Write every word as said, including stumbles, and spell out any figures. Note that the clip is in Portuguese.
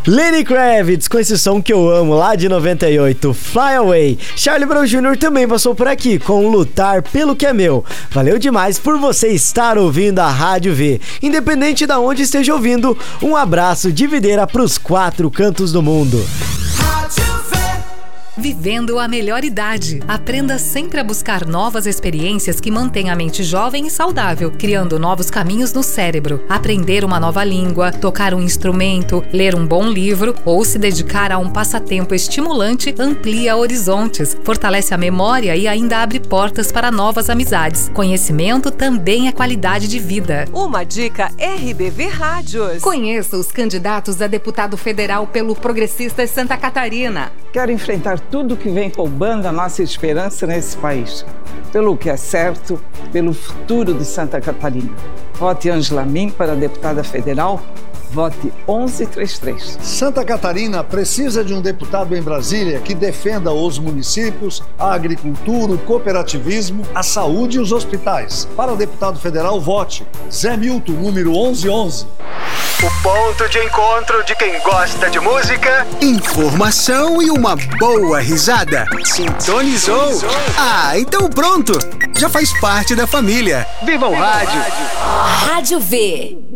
Lenny Kravitz, com esse som que eu amo, lá de noventa e oito, Fly Away. Charlie Brown Júnior também passou por aqui com Lutar Pelo Que É Meu. Valeu demais por você estar ouvindo a Rádio V. Independente de onde esteja ouvindo, um abraço de videira pros quatro cantos do mundo. Vivendo a melhor idade. Aprenda sempre a buscar novas experiências que mantêm a mente jovem e saudável, criando novos caminhos no cérebro. Aprender uma nova língua, tocar um instrumento, ler um bom livro ou se dedicar a um passatempo estimulante amplia horizontes, fortalece a memória e ainda abre portas para novas amizades. Conhecimento também é qualidade de vida. Uma dica R B V Rádios. Conheça os candidatos a deputado federal pelo Progressistas Santa Catarina. Quero enfrentar tudo que vem roubando a nossa esperança nesse país. Pelo que é certo, pelo futuro de Santa Catarina. Vote Ângela Min para deputada federal. Vote onze trinta e três. Santa Catarina precisa de um deputado em Brasília que defenda os municípios, a agricultura, o cooperativismo, a saúde e os hospitais. Para deputado federal, vote Zé Milton, número onze onze. O ponto de encontro de quem gosta de música, informação e uma boa risada. Sintonizou? Ah, então pronto! Já faz parte da família. Viva o rádio! Rádio V.